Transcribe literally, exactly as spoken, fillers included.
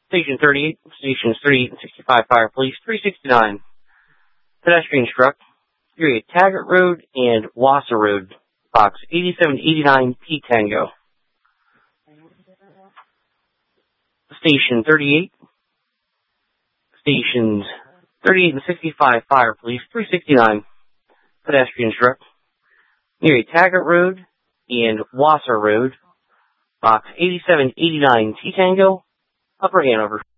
Station thirty-eight, Stations thirty-eight and sixty-five, Fire Police, three sixty-nine. Pedestrian struck, area Taggart Road and Wassa Road, box eighty-seven eighty-nine P Tango. Station thirty-eight, Stations thirty-eight and sixty-five, Fire Police, three sixty-nine. Pedestrian struck, area Taggart Road and Wassa Road, box eighty-seven eighty-nine T Tango, Upper Hanover.